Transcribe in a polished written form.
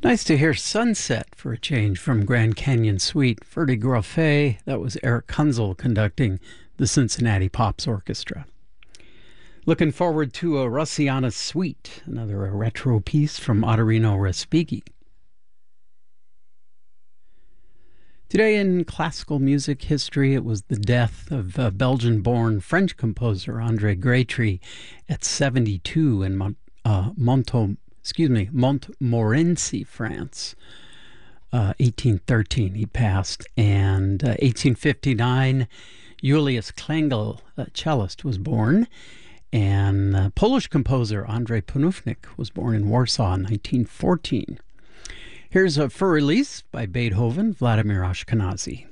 Nice to hear Sunset for a change from Grand Canyon Suite. Ferdi Grofé, that was Eric Kunzel conducting the Cincinnati Pops Orchestra. Looking forward to a Rossiana Suite, another retro piece from Ottorino Respighi. Today in classical music history, it was the death of Belgian-born French composer André Grétry at 72 in Montmorency, France. 1813 he passed, and 1859 Julius Klengel, a cellist, was born, and Polish composer Andrzej Panufnik was born in Warsaw in 1914. Here's a for release by Beethoven, Vladimir Ashkenazy.